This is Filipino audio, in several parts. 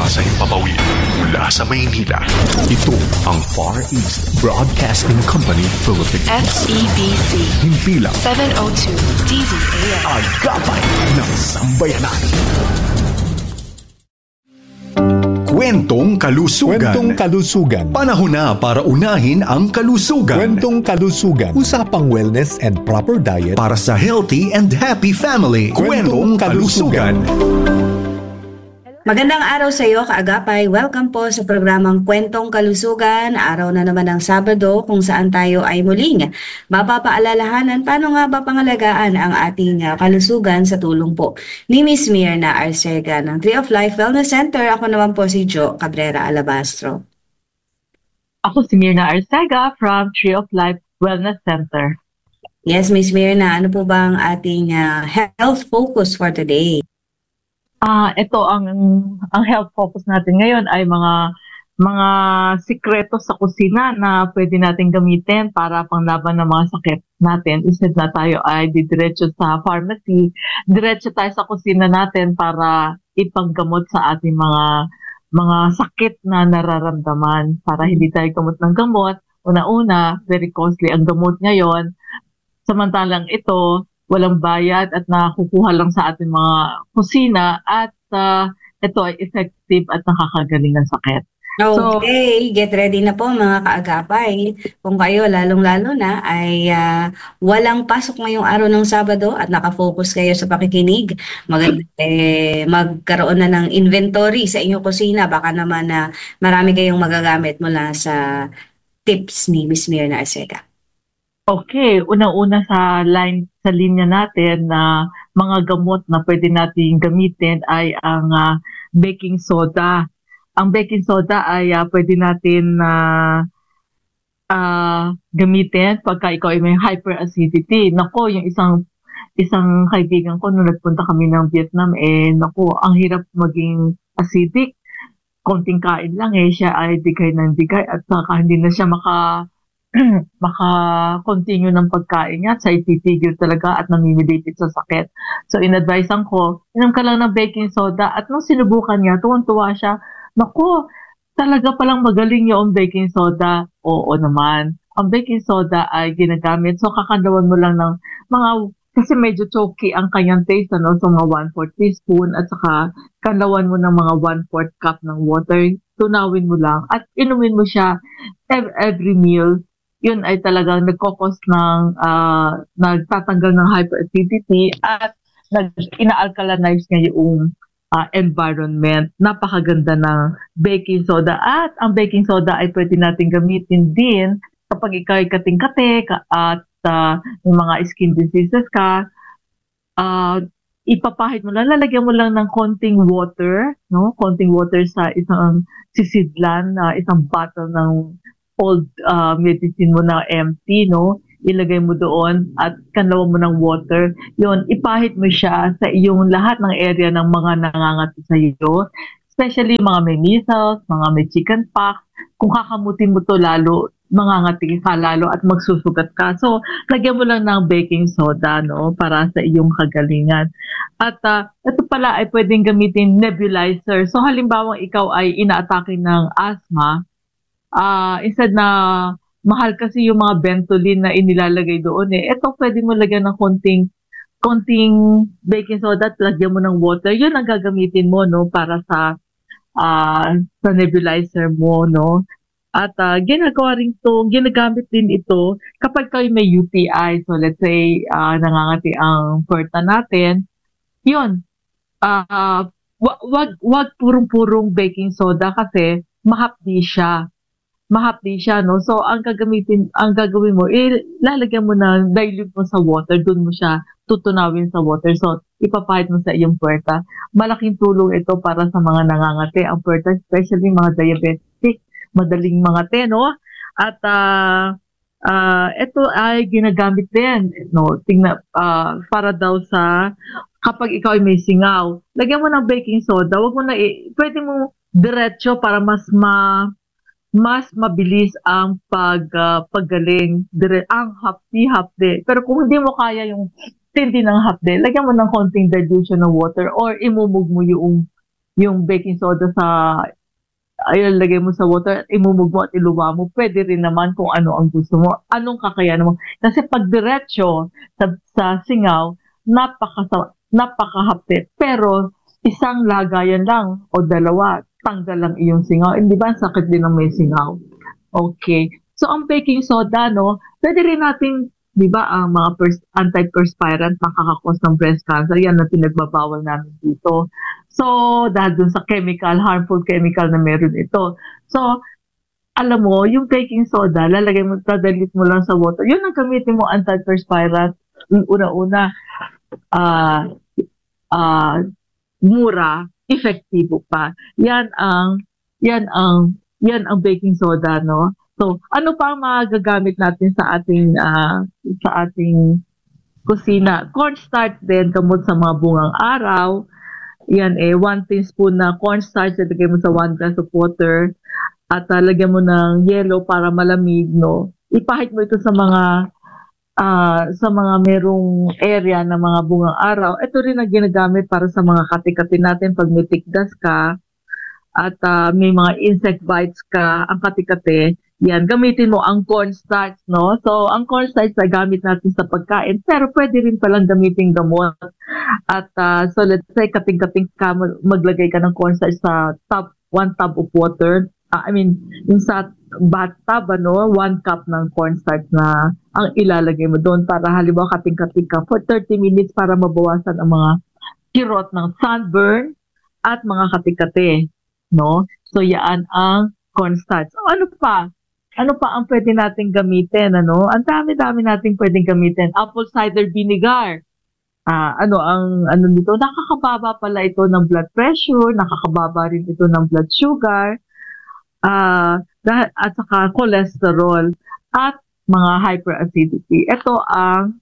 mula sa himpapawid, mula sa Maynila. Ito ang Far East Broadcasting Company Philippines. FEBC. Himpilang 702 DZAM. Agapay ng Sambayanan. Kwentong Kalusugan. Kwentong Kalusugan. Panahon na para unahin ang kalusugan. Kwentong Kalusugan. Usapang wellness and proper diet Para sa healthy and happy family. Kwentong Kalusugan. Magandang araw sa iyo, kaagapay. Welcome po sa programang Kwentong Kalusugan. Araw na naman ng Sabado kung saan tayo ay muling mapapaalalahanan paano nga ba pangalagaan ang ating kalusugan sa tulong po ni Miss Mirna Arcega ng Tree of Life Wellness Center. Ako naman po si Jo Cabrera Alabastro. Ako si Mirna Arcega from Tree of Life Wellness Center. Yes, Miss Mirna, ano po ba ang ating health focus for today? Ito ang health focus natin ngayon ay mga sikreto sa kusina na pwede natin gamitin para panglaban ng mga sakit natin. Instead na tayo ay didiretso sa pharmacy, diretso tayo sa kusina natin para ipanggamot sa ating mga sakit na nararamdaman para hindi tayo gamot ng gamot. Una-una, very costly ang gamot ngayon. Samantalang ito, walang bayad at nakukuha lang sa ating mga kusina at ito ay effective at nakakagaling ng sakit. Okay, get ready na po mga kaagapay. Kung kayo lalong-lalo na ay walang pasok ngayong araw ng Sabado at nakafocus kayo sa pakikinig, magkaroon na ng inventory sa inyong kusina. Baka naman na marami kayong magagamit mula sa tips ni Miss Mirna Arcega. Okay, unang-una sa linya natin na mga gamot na pwede natin gamitin ay ang baking soda. Ang baking soda ay pwede natin gamitin pagka ikaw ay may hyperacidity. Nako, yung isang kaibigan ko nung nagpunta kami ng Vietnam, nako, ang hirap maging acidic. Konting kain lang siya ay digay ng digay at saka hindi na siya maka-continue ng pagkain niya, sa ititigil talaga at namimilipit sa sakit. So, in-advisean ko, inom ka lang ng baking soda at nung sinubukan niya, tuwang-tuwa siya, naku, talaga palang magaling yung baking soda. Oo naman. Ang baking soda ay ginagamit, so kakandawan mo lang ng kasi medyo choky ang kanyang taste, so mga 1/4 teaspoon at saka kandawan mo ng mga 1/4 cup ng water, tunawin mo lang at inumin mo siya every meal. Yun ay talagang nagkokos ng nagtatanggal ng hyperacidity at ina-alkalinize niya yung environment. Napakaganda ng baking soda. At ang baking soda ay pwede natin gamitin din kapag ikaw ay kating-kate at yung mga skin diseases ka. Ipapahid mo lang, lalagyan mo lang ng konting water, no? Konting water sa isang sisidlan, isang bottle ng old medicine mo na empty, no? Ilagay mo doon at kanlawan mo ng water. Yun, ipahit mo siya sa iyong lahat ng area ng mga nangangati sa iyo. Especially mga may measles, mga may chicken pox. Kung kakamutin mo to lalo, mangangati ka lalo at magsusugat ka. So, lagyan mo lang ng baking soda, no? Para sa iyong kagalingan. At ito pala ay pwedeng gamitin nebulizer. So, halimbawa ikaw ay inaatake ng asthma, instead na mahal kasi yung mga Ventolin na inilalagay doon ito pwede mo lagyan ng konting baking soda at lagyan mo ng water. Yun ang gagamitin mo, no, para sa nebulizer mo, no. At ginagamit din ito kapag kayo may UTI. So let's say nangangati ang puwerta natin. Yun. Wag purong-purong baking soda kasi mahapdi siya, no? So, ang gagawin mo, lalagyan mo dilute mo sa water, dun mo siya tutunawin sa water. So, ipapahid mo sa iyong puwerta. Malaking tulong ito para sa mga nangangati ang puwerta, especially mga diabetic, madaling mangati, no? At, ito ay ginagamit din, no? Para daw sa, kapag ikaw ay may singaw, lagyan mo ng baking soda, pwede mo diretso para mas mabilis ang paggaling, ang hapdi. Pero kung hindi mo kaya yung tindi ng hapde, lagyan mo ng konting dilution ng water or imumog mo yung yung baking soda ilalagay mo sa water at imumog mo at iluwa mo, pwede rin naman kung ano ang gusto mo, anong kakayanan mo. Kasi pag diretso sa singaw, napakahapit. Pero isang lagayan lang o dalawa, tanggal lang iyong singaw. Hindi ba? Ang sakit din ng may singaw. Okay. So, ang baking soda, no, pwede rin natin, di ba, ang mga antiperspirant makakakos ng breast cancer, yan na pinagbabawal namin dito. So, dahil dun sa harmful chemical na meron ito. So, alam mo, yung baking soda, tadalit mo lang sa water. Yun ang gamitin mo antiperspirant. Una-una, mura, efektibo pa. Yan ang baking soda, no? So, ano pa ang magagamit natin sa ating kusina? Cornstarch din, gamot sa mga bungang araw. Yan 1 teaspoon na cornstarch, ilagay mo sa 1 glass of water at lagyan mo ng yellow para malamig, no? Ipahid mo ito sa mga merong area ng mga bungang araw. Ito rin ang ginagamit para sa mga kati-kati natin pag may tikdas ka at may mga insect bites ka, ang kati-kati. Yan, gamitin mo ang cornstarch, no? So, ang cornstarch ay gamit natin sa pagkain, pero pwede rin palang gamitin gamot. At so, let's say, kating-kating ka, maglagay ka ng cornstarch sa 1 tub of water. Yung sa bathtub, 1 cup ng cornstarch na ang ilalagay mo doon para halimbawa kating-kating ka for 30 minutes para mabawasan ang mga kirot ng sunburn at mga kating-kati, no? So, yan ang cornstarch. So, ano pa? Ano pa ang pwede nating gamitin, ano? Ang dami-dami nating pwedeng gamitin. Apple cider vinegar. Nito? Nakakababa pala ito ng blood pressure, nakakababa rin ito ng blood sugar, at saka cholesterol, at mga hyperacidity. Ito ang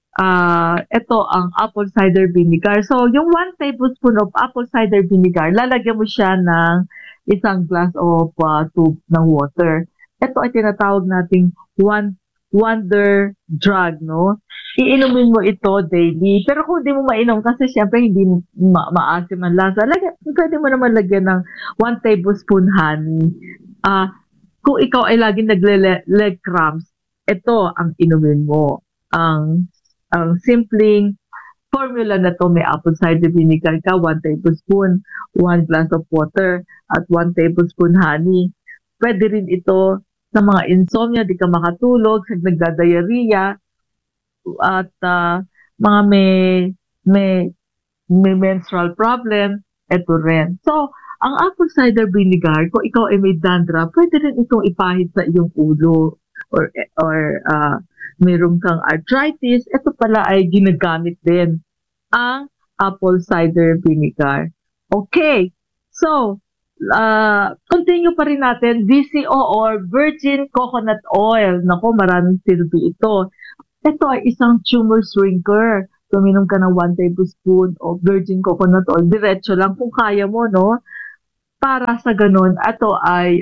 apple cider vinegar. So, yung 1 tablespoon of apple cider vinegar, lalagyan mo siya ng isang glass of tube ng water. Ito ay tinatawag nating wonder drug, no? Iinumin mo ito daily. Pero kung hindi mo mainom, kasi syempre hindi maasim ang lasa, pwede mo naman lagyan ng 1 tablespoon honey. Kung ikaw ay laging leg cramps, ito ang inumin mo. Ang simpleng formula na to, may apple cider vinegar ka, 1 tablespoon, 1 glass of water, at 1 tablespoon honey. Pwede rin ito sa mga insomnia, di ka makatulog, sa nagdadiarrhea, at mga may menstrual problem, ito rin. So, ang apple cider vinegar, kung ikaw ay may dandruff, pwede rin itong ipahid sa iyong ulo or mayroon kang arthritis, ito pala ay ginagamit din ang apple cider vinegar. Okay, so, continue pa rin natin, VCO or virgin coconut oil. Nako, maraming silbi ito. Ito ay isang tumor shrinker. So, minom ka ng 1 tablespoon of virgin coconut oil. Diretso lang kung kaya mo, no? Para sa ganun, ito ay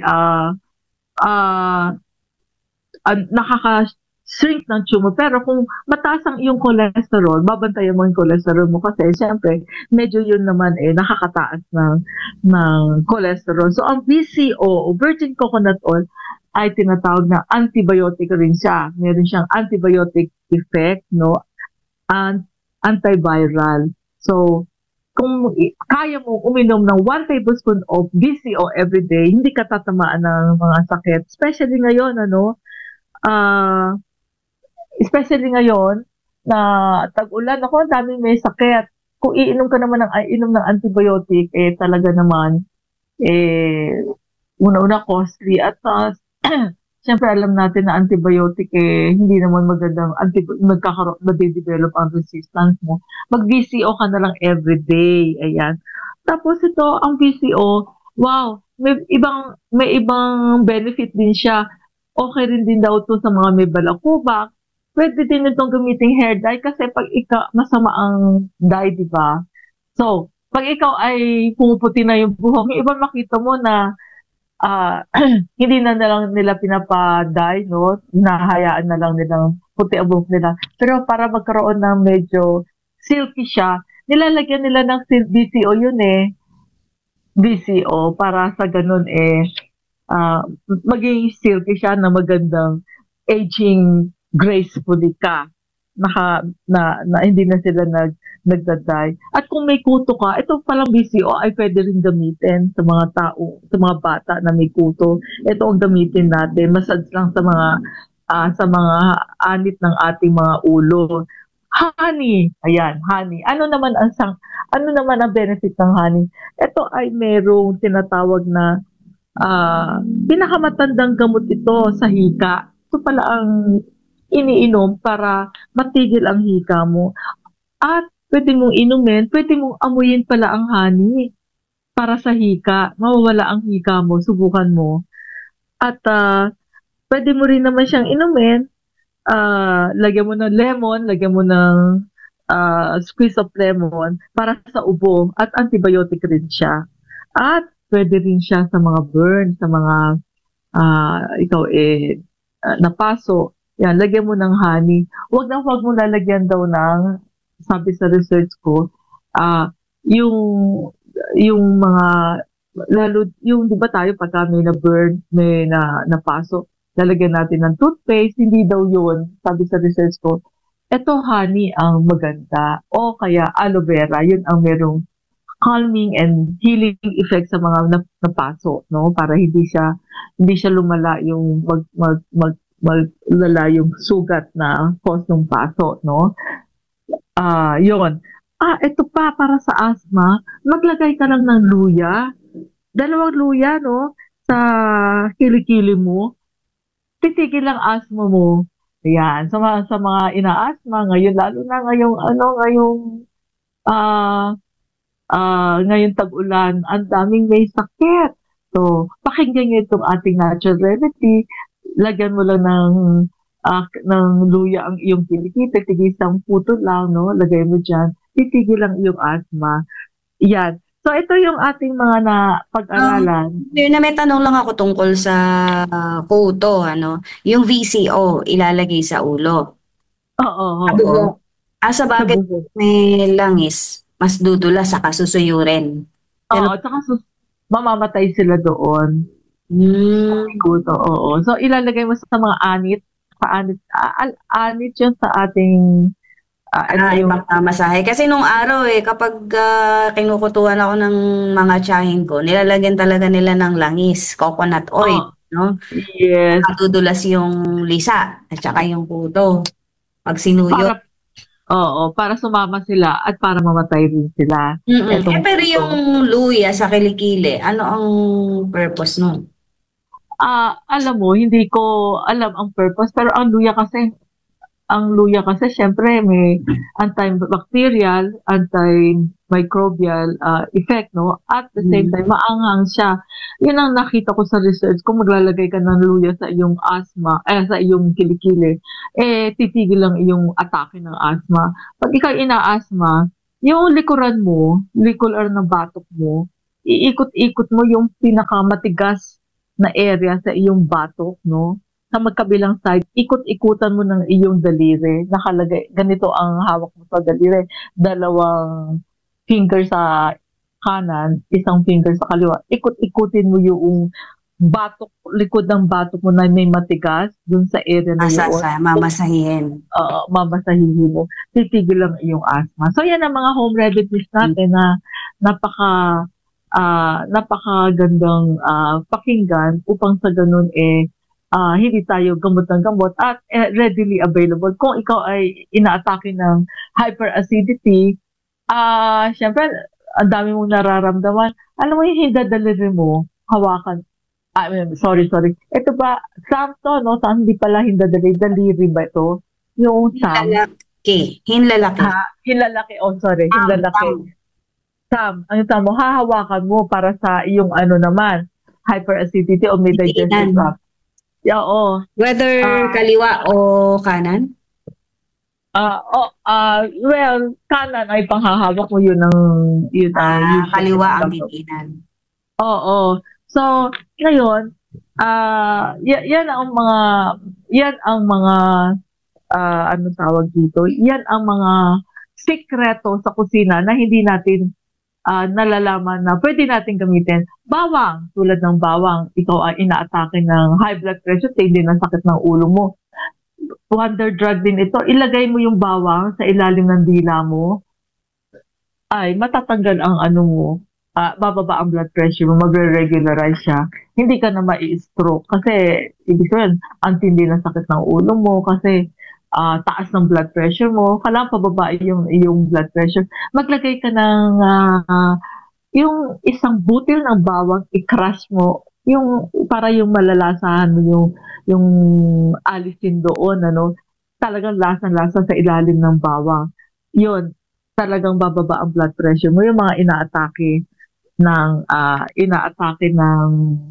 nakaka-shrink ng tumor. Pero kung mataas ang iyong cholesterol, babantayan mo yung cholesterol mo kasi siyempre, medyo yun naman nakakataas ng cholesterol. So, ang VCO o virgin coconut oil ay tinatawag na antibiotic rin siya. Meron siyang antibiotic effect, no? And antiviral. So, kung kaya mo uminom ng 1 tablespoon of VCO every day, hindi ka tatamaan ng mga sakit. Especially ngayon, especially ngayon na tag-ulan, ako, daming may sakit. Kung iinom ka naman inom ng antibiotic, talaga naman, una-una costly. At siyempre alam natin na antibiotic, hindi naman magandang madidevelop ang resistance mo. Mag-VCO ka na lang everyday. Ayan. Tapos ito, ang VCO, wow, may ibang benefit din siya. Okay rin din daw to sa mga may balakubak. Pwede din itong gamiting hair dye kasi pag masama ang dye, di ba? So, pag ikaw ay pumuputi na yung buhok, yung iba makita mo na hindi na lang nila pinapa-dye, no? Hinahayaan na lang nilang puti ang buhok nila. Pero para magkaroon ng medyo silky siya, nilalagyan nila ng VCO yun VCO para sa ganun maging silky siya na magandang aging gracefully ka. Hindi na sila nagdaday. At kung may kuto ka, ito palang BCO ay pwede rin gamitin sa mga tao, sa mga bata na may kuto. Ito ang gamitin natin. Massage lang sa mga anit ng ating mga ulo. Honey, ayan, honey. Ano naman ang benefit ng honey? Ito ay merong tinatawag na pinakamatandang gamot ito sa hika. Ito pala ang iniinom para matigil ang hika mo. At pwede mong inumin, pwede mong amuyin pala ang honey para sa hika. Mawawala ang hika mo, subukan mo. At pwede mo rin naman siyang inumin. Lagyan mo ng lemon, lagyan mo ng squeeze of lemon para sa ubo at antibiotic rin siya. At pwede rin siya sa mga burn, sa mga napaso. Yan, lagyan mo ng honey. Huwag mo lalagyan daw ng, sabi sa research ko, yung mga, lalo, yung di ba tayo pagka may na-burn, may napaso, lalagyan natin ng toothpaste, hindi daw yun, sabi sa research ko. Ito honey ang maganda, o kaya aloe vera, yun ang merong calming and healing effect sa mga napaso, no? Para hindi siya lumala yung maglala yung sugat na cause ng paso, no? Yun. Ito pa para sa asthma, maglagay ka lang ng luya. 2 luya, no? Sa kilikili mo. Titigil ang asthma mo. Ayan. Sa mga ina-asthma, ngayon, lalo na ngayong tag-ulan, ang daming may sakit. So, pakinggan nyo itong ating natural remedy. Lagyan mo lang ng luya ang iyong kilikili, tigisang puto lang, no? Lagay mo dyan, titigil lang iyong asthma. Yan. So, ito yung ating mga pag-aralan. May tanong lang ako tungkol sa kuto, ano? Yung VCO, ilalagay sa ulo. Oo. Sa bagay, may langis, mas dudula sa kasusuyurin. Oo, tsaka mamamatay sila doon. Kuto, oo. So, ilalagay mo sa mga anit. Anit yun sa ating masahe. Kasi nung araw kapag kinukutuan ako ng mga tiyahin ko, nilalagyan talaga nila ng langis, coconut oil, no? Yes. Matudulas yung lisa at saka yung kuto. Pag sinuyo. Para sumama sila at para mamatay rin sila. Pero yung luya sa kilikili, ano ang purpose nun? Alam mo, hindi ko alam ang purpose, pero ang luya kasi syempre may antibacterial, antimicrobial effect, no? At the same time, maanghang siya. Yun ang nakita ko sa research. Kung maglalagay ka ng luya sa iyong asthma, sa iyong kilikili, titigil lang iyong atake ng asthma. Pag ikaw ina-asthma, yung likuran ng batok mo, iikot-ikot mo yung pinakamatigas na area sa iyong batok, no? Sa magkabilang side, ikot-ikutan mo ng iyong daliri. Nakalagay, ganito ang hawak mo sa daliri. 2 finger sa kanan, 1 finger sa kaliwa. Ikot-ikutin mo yung batok, likod ng batok mo na may matigas dun sa area na yun. Mamasahihin. Mamasahihin mo. Titigil lang iyong asthma. So, yan ang mga home remedies natin na napakagandang pakinggan upang sa ganun hindi tayo gamot ng gamot at readily available. Kung ikaw ay inaatake ng hyperacidity, syempre, ang dami mong nararamdaman. Alam mo yung hindadaliri mo, hawakan. Sorry. Ito ba, Sam to, no? Saan hindi pala hindadaliri ba ito? Yung Sam. Hinlalaki. Hinlalaki. Sorry. Hinlalaki. Sam, ang Sam mo, hahawakan mo para sa iyong naman, hyperacidity o may digestive tract. Oo. Whether kaliwa o kanan? Well, kanan ay panghahawak mo yun kaliwa ang didinan. Oo. So, ngayon, yan ang mga tawag dito? Yan ang mga sikreto sa kusina na hindi natin nalalaman na pwede natin gamitin. Bawang, tulad ng bawang, ikaw ay inaatake ng high blood pressure, hindi ng sakit ng ulo mo. Wonder drug din ito. Ilagay mo yung bawang sa ilalim ng dila mo, ay matatanggal ang ano mo, bababa ang blood pressure mo, magre-regularize siya. Hindi ka na mai-stroke kasi ibig sabihin, ang tindi ng sakit ng ulo mo kasi taas ng blood pressure mo, kailangan pababa yung blood pressure. Maglagay ka ng yung isang butil ng bawang, i-crush mo, yung para yung malalasahan mo yung alisin doon, ano, talagang lasang-lasa sa ilalim ng bawang. Yun, talagang bababa ang blood pressure mo. Yung mga inaatake ng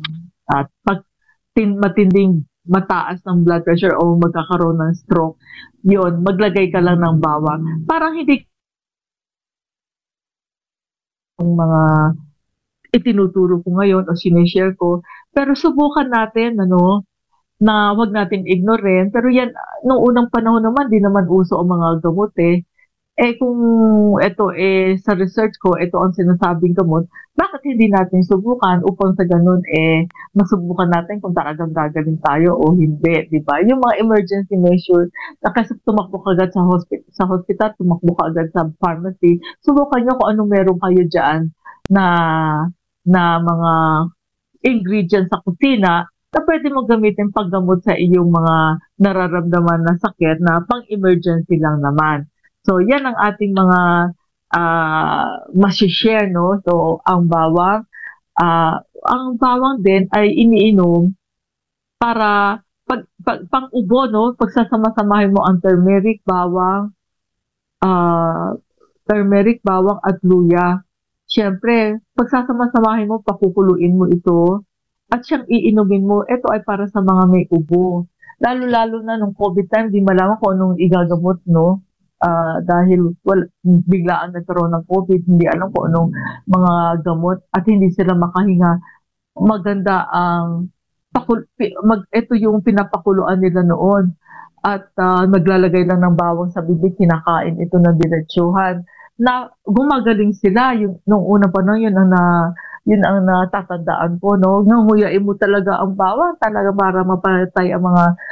matinding mataas ng blood pressure o magkakaroon ng stroke, yun, maglagay ka lang ng bawang. Parang hindi yung mga itinuturo ko ngayon o sinishare ko, pero subukan natin, ano, na wag natin ignorin. Pero yan, nung unang panahon naman, di naman uso ang mga gamot eh. Kung ito sa research ko, ito ang sinasabing gamot, bakit hindi natin subukan upang sa ganun masubukan natin kung talagang gagaling tayo o hindi, di ba? Yung mga emergency measures, na kasi tumakbo ka agad sa hospital, tumakbo ka agad sa pharmacy, subukan nyo kung anong meron kayo dyan na mga ingredients sa kusina na pwede mo gamitin paggamot sa iyong mga nararamdaman na sakit na pang-emergency lang naman. So, yan ang ating mga masishare, no? So, ang bawang din ay iniinom para pang-ubo, no? Pagsasama-samahin mo ang turmeric, bawang at luya. Siyempre, pagsasama-samahin mo, pakukuluin mo ito at siyang iinumin mo. Ito ay para sa mga may ubo. Lalo-lalo na nung COVID time, di malaman kung anong igagamot, no? Dahil biglaan nagkaroon ng COVID, hindi alam kung anong mga gamot at hindi sila makahinga. Maganda ang ito yung pinapakuluan nila noon at naglalagay lang ng bawang sa bibig, kinakain ito ng diretsuhan na gumagaling sila. Nung una pa nung yun ang natatandaan ko, no? Nguyain mo talaga ang bawang talaga para mapatay ang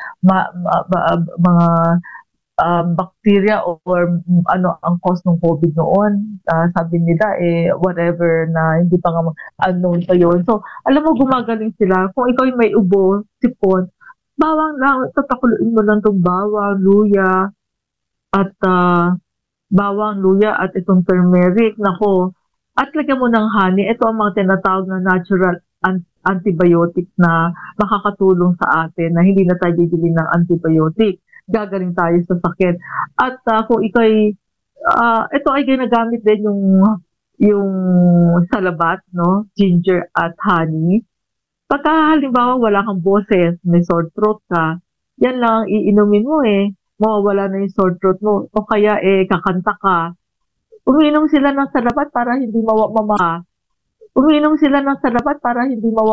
mga bacteria or ano ang cause ng COVID noon. Sabi nila whatever na hindi pa nga unknown pa yun. So, alam mo, gumagaling sila. Kung ikaw may ubo, sipon, bawang lang, tatakuluin mo lang itong bawang, luya, at itong turmeric. Nako, at lagyan mo ng honey. Ito ang mga tinatawag na natural antibiotic na makakatulong sa atin na hindi na tayo bibili ng antibiotic. Gagaling tayo sa sakit. At kung ito ay ginagamit din yung salabat, no? Ginger at honey. Pagka halimbawa wala kang boses, may sore throat ka, yan lang iinumin mo mawawala na yung sore throat mo. O kaya kakanta ka. Umiinom sila ng salabat para hindi